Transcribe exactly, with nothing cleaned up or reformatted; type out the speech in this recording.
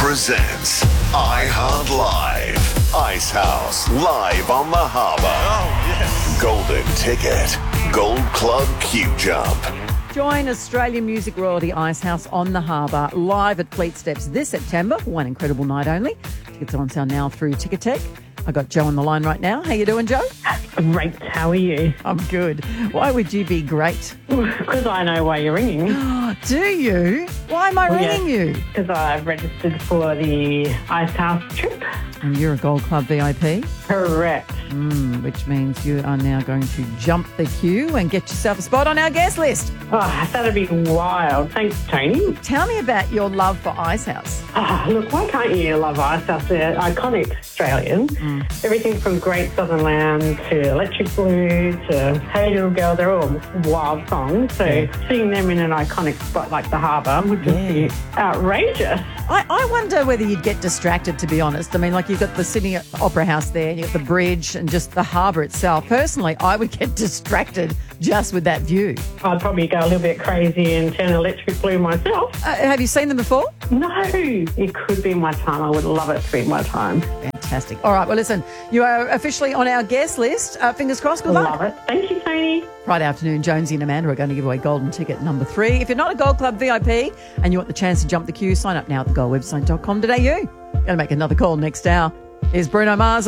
presents iHeart Live. Icehouse live on the harbour. Oh, yes. Golden Ticket. Gold Club Q Jump. Join Australian music royalty Icehouse on the harbour live at Fleet Steps this September for one incredible night only. Tickets are on sale now through Ticketek. I got Joe on the line right now. How you doing, Joe? Great. How are you? I'm good. Why would you be great? Because I know why you're ringing. Do you? Why am I Well, ringing you? Because I've registered for the Icehouse trip. And you're a Gold Club V I P? Correct. Mm, which means you are now going to jump the queue and get yourself a spot on our guest list. Oh, that'd be wild. Thanks, Tony. Tell me about your love for Icehouse. Oh, look, why can't you love Icehouse? They're iconic Australian. Mm. Everything from Great Southern Land to Electric Blue to Hey Little Girl, they're all wild songs. So yeah. Seeing them in an iconic spot like the harbour would just yeah. be outrageous. I, I wonder whether you'd get distracted, to be honest. I mean, like, you've got the Sydney Opera House there, and you've got the bridge and just the harbour itself. Personally, I would get distracted just with that view. I'd probably go a little bit crazy and turn Electric Blue myself. Uh, have you seen them before? No. It could be my time. I would love it to be my time. Fantastic. All right, well, listen, you are officially on our guest list. Uh, fingers crossed, good luck. Love it. Thank you, Tony. Friday afternoon, Jonesy and Amanda are going to give away golden ticket number three. If you're not a Gold Club V I P and you want the chance to jump the queue, sign up now at the gold website dot com dot a u. Going to make another call next hour. Here's Bruno Mars.